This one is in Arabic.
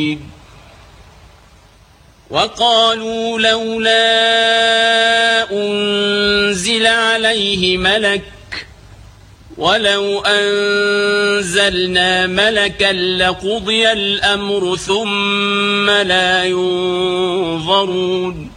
وقالوا لولا أنزل عليه ملك ولو أنزلنا ملكا لقضي الأمر ثم لا ينظرون